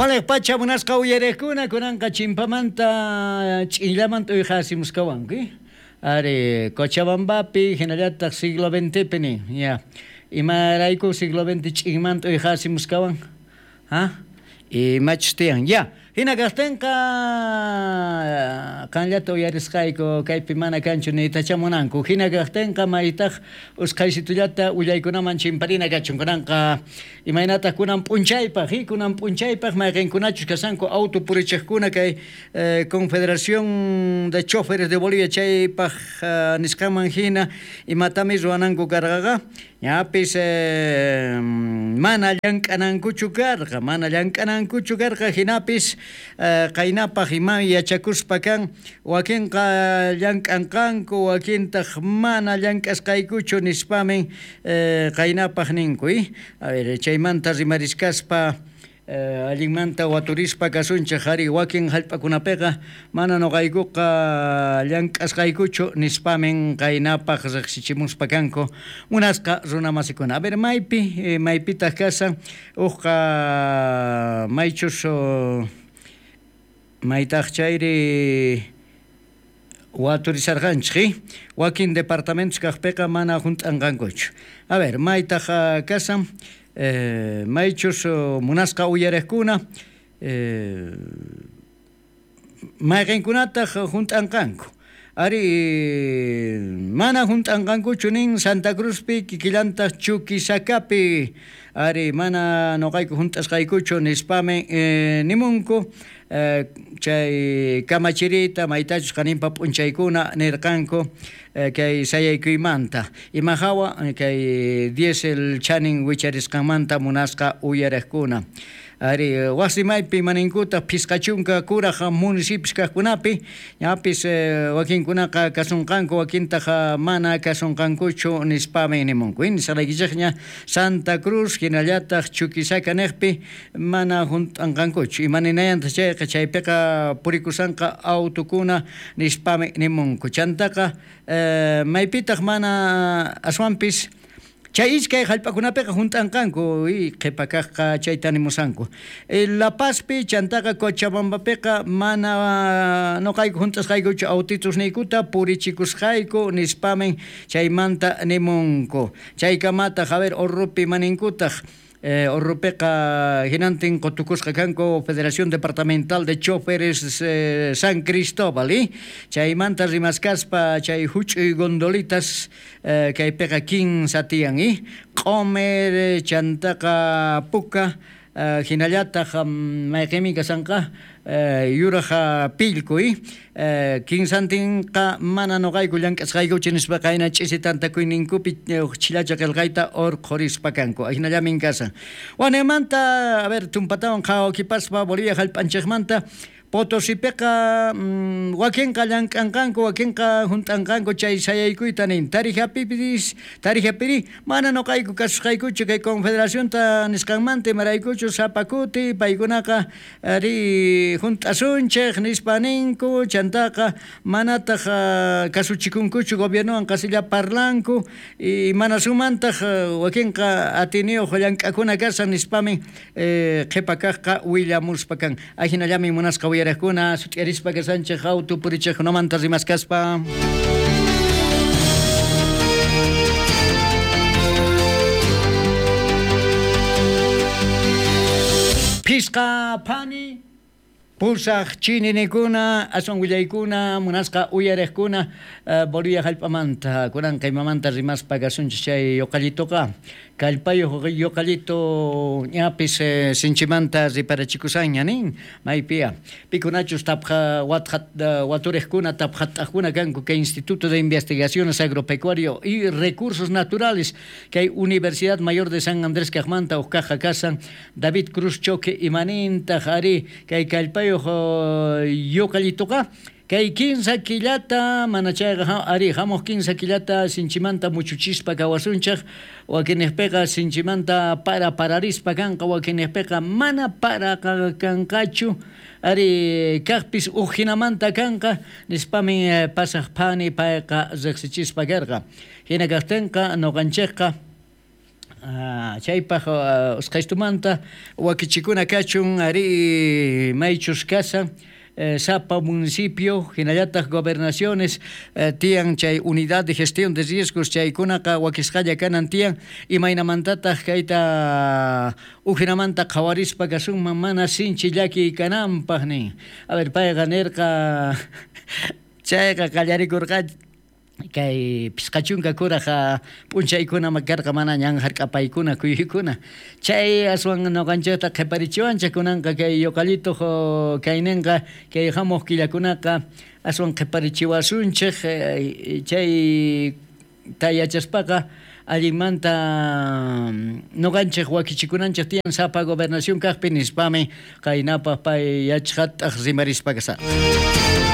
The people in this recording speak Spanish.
Wale pacha munasqa uyarekuna kunanqa chimpamanta ch'illamanta uyhasimusqawanki. Ari Cochabambapi hinallataq siglo XX pini ya. Imarayku siglo XX ch'inmanta uyhasimusqawan. Ha? Imachtiyan ya. Hina kaqtinqa kanllata uyarisqayku kaypi mana kanchu ni tachamunanku. Hina kaqtinqa maytaq usqaysitullata willaykunaman chimparina kachunkunanqa imaynataq kunan p'unchaypaq kunan p'unchaypaq mayqinkunachus kasanku auto purichiqkuna kay Confederación de Choferes de Bolivia chaypaq nisqaman hina imatami ruwananku karqaqa ñapis mana llank'anankuchu karqa hinapis qaynapaq ima yachakuspa kan wakinqa llank'anqanku wakintaq mana llank'asqaykuchu nispamin qaynapaq ninkuy a ver chaymanta rimarisqaspa allinmanta waturispa kasunchaq ari wakin hallp'akunapiqa mana noqaykuqa llank'asqaykuchu nispamin qaynapaq riqsichimuspa kanku munasqa runa masikuna a ver maypitaq kasan uqqa maychus maytaq chayri waturisarqanchik wakin departamentos kaqpiqa mana hunt'anqankuchu a ver maytaq kasan maychus munasqa uyariqkuna mayqinkunataq hunt'anqanku ari mana hunt'anqankuchu nin Santa Cruzpi kikillantaq Chuquisacapi ari mana noqayku hunt'asqaykuchu nispamen nimunku chay kamachirita maytachus qaninpa p'unchaykuna nirqanku kay sayaykuymanta imahawa kay diesel chanin wicharisqanmanta munasqa uyariqkuna ari wasimaypi maninkutaq pisqachunka kuraq municipios kaqkunapi ñapis wakinkunaqa kasunqanku wakintaq mana kasunqankuchu nispami nimunku nisaqlaykichaqña Santa Cruz hinallataq Chuquisaca niqpi mana hunt'anqankuchu imaninayantaq chayqa chaypiqa purikusanqa autokuna nispami nimunku chantaqa maypitaq mana aswanpis chay iskay hallp'akunapiqa hunt'anqanku qhipakaqqa chaytanimusanku La Pazpi chantaqa Cochabambapiqa mana noqayku hunt'asqaykuchu autitos niykuta purichikusqayku nispamin chaymanta nimunku chaykamataq a ver Orropi maninkutaq Orropiqa hinantin qotukusqa kanku Federación Departamental de Choferes San Cristóbal chaymanta rimasqaspa chay huch'uy gondolitas kaypiqa 15 tiyan q'omer chantaqa puka hinallataq mayqimi kasanqa yuraq pillkuy kinsantinqa mana noqayku llank'asqaykuchu nispa qayna ch'isitantakuyninkupi chillacha qillqayta orqhurispa kanku hinallamin kasan wanemanta a ver tumpatawan qhawakipaspa Bolivia hallp'anchikmanta Potosipiqa wakinqa llank'anqanku wakinqa hunt'anqanku chay sayaykuyta nin tarijapiri mana noqayku kasusqaykuchu kay Confederacionta nisqanmanta imaraykuchu sapakuti paykunaqa ari hunt'asunchik nispa ninku chantaqa manataq kasuchikunkuchu gobiernowan qasilla parlanku y mana sumantaq wakinqa atiniyuq llank'akuna kasan nispamin qhipakaqqa willamuspa kan hinallami munasqa uyariqkuna sut'yarispa kasanchik auto purichiqkunamanta rimasqaspa Pisqa pani pusaq chininikuna aswan willaykuna munasqa uyariqkuna Bolivia hallp'amanta kunanqa imamanta rimaspa kasunchik chay yoqallituqa kallpayuq yoqallito ñapis sinchimanta riparachikusanña nin maypiya pikunachus tapqa waturiqkuna tapqataqkuna kanku kay Instituto de Investigaciones Agropecuario y Recursos Naturales kay Universidad Mayor de San Andrés kaqmanta uqqa kasan David Cruz Choque imanintaq ari kay kallpayuq yoqallituqa kay 15 killata mana chayqa ari hamuq 15 killata sinchimanta muchuchispa kawasunchaq wakinejpiqa sinchimanta pararispa kanqa wakinejpiqa mana para kanqachu ari kaqpis ujinamanta kanqa nispami pasaq pani payqa riqsichispa karqa hina kaqtinqa noqanchikqa chaypaq usqaystumanta wakichikuna kachun ari maychus casa Sapa municipio, hinallataq gobernaciones, tian chay unidad de gestión de riesgos chaykunaqa wakisqalla kanan tian imaynamantataq kayta ujinamanta qawarispa kasunman mana sinchi llaki kananpaq nin. A ver, payqa nirqa chayqa qallarikurqa kay pisqachunka kuraqa p'unchaykuna karqa mana ñan hark'apaykuna kuyuykuna chay aswan ñuqanchikta qhiparichiwanchik kunanqa kay yuqalito kayninqa kay hamuq killakunaqa aswan qhiparichiwasunchik chay yachaspaqa allimanta ñuqanchik wakichikunanchik tiyan sapa gobernación kaqpi nispami kaynapaq pay yachaqataq rimarispa kasaq.